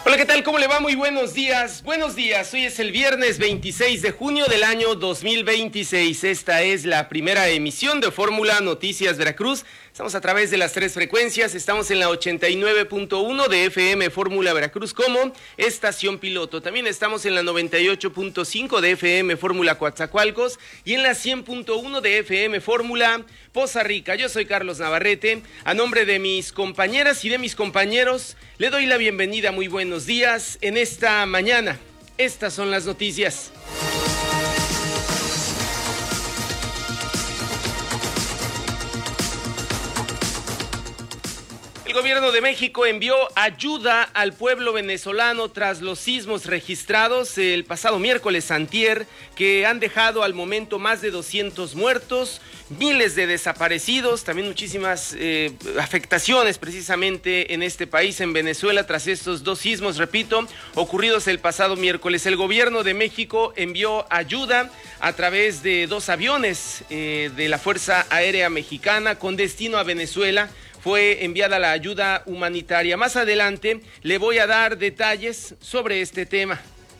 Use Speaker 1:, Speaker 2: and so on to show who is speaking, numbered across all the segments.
Speaker 1: Hola, ¿qué tal? ¿Cómo le va? Muy buenos días. Buenos días. Hoy es el viernes 26 de junio del año 2026. Esta es la primera emisión de Fórmula Noticias Veracruz. Estamos a través de las tres frecuencias. Estamos en la 89.1 de FM Fórmula Veracruz como estación piloto. También estamos en la 98.5 de FM Fórmula Coatzacoalcos y en la 100.1 de FM Fórmula Poza Rica. Yo soy Carlos Navarrete. A nombre de mis compañeras y de mis compañeros, le doy la bienvenida. Muy buenos días en esta mañana. Estas son las noticias. El gobierno de México envió ayuda al pueblo venezolano tras los sismos registrados el pasado miércoles antier, que han dejado al momento más de 200 muertos, miles de desaparecidos, también muchísimas afectaciones precisamente en este país, en Venezuela, tras estos dos sismos, repito, ocurridos el pasado miércoles. El gobierno de México envió ayuda a través de dos aviones de la Fuerza Aérea Mexicana con destino a Venezuela. Fue enviada la ayuda humanitaria. Más adelante le voy a dar detalles sobre este tema.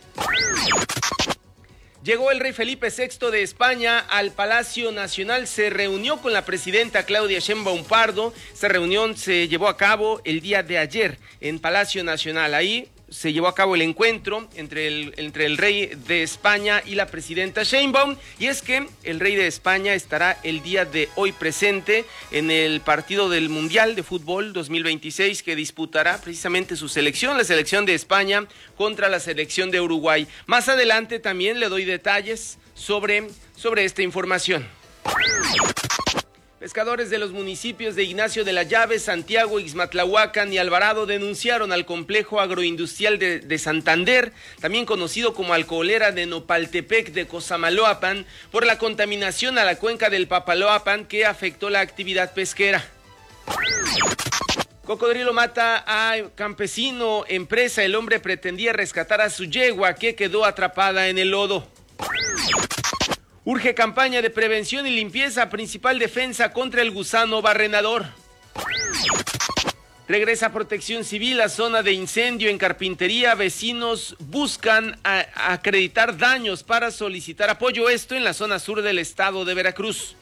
Speaker 1: Llegó el rey Felipe VI de España al Palacio Nacional, se reunió con la presidenta Claudia Sheinbaum Pardo. Esta reunión se llevó a cabo el día de ayer en Palacio Nacional. Ahí se llevó a cabo el encuentro entre el rey de España y la presidenta Sheinbaum, y es que el rey de España estará el día de hoy presente en el partido del Mundial de Fútbol 2026 que disputará precisamente su selección, la selección de España contra la selección de Uruguay. Más adelante también le doy detalles sobre esta información. Pescadores de los municipios de Ignacio de la Llave, Santiago, Ixmatlahuacan y Alvarado denunciaron al complejo agroindustrial de Santander, también conocido como Alcoholera de Nopaltepec de Cosamaloapan, por la contaminación a la cuenca del Papaloapan que afectó la actividad pesquera. Cocodrilo mata a campesino en presa. El hombre pretendía rescatar a su yegua que quedó atrapada en el lodo. Urge campaña de prevención y limpieza, principal defensa contra el gusano barrenador. Regresa Protección Civil a zona de incendio en Carpintería. Vecinos buscan acreditar daños para solicitar apoyo. Esto en la zona sur del estado de Veracruz.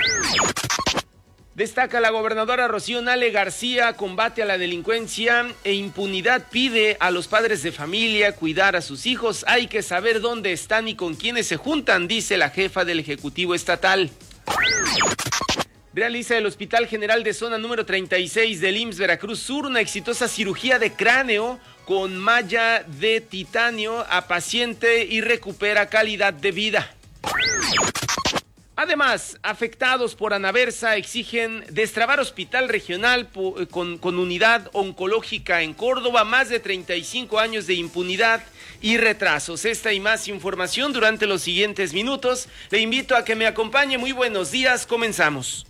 Speaker 1: Destaca la gobernadora Rocío Nale García, combate a la delincuencia e impunidad, pide a los padres de familia cuidar a sus hijos. Hay que saber dónde están y con quiénes se juntan, dice la jefa del Ejecutivo Estatal. Realiza el Hospital General de Zona número 36 del IMSS Veracruz Sur una exitosa cirugía de cráneo con malla de titanio a paciente y recupera calidad de vida. Además, afectados por Anaversa exigen destrabar hospital regional con unidad oncológica en Córdoba, más de 35 años de impunidad y retrasos. Esta y más información durante los siguientes minutos. Le invito a que me acompañe. Muy buenos días, comenzamos.